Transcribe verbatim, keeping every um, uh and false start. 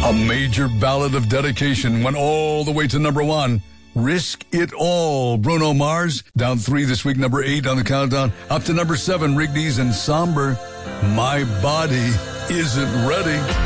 A major ballad of dedication went all the way to number one. Risk It All, Bruno Mars, down three this week, number eight on the countdown. Up to number seven, Rigby's and Somber, My Body Isn't Ready.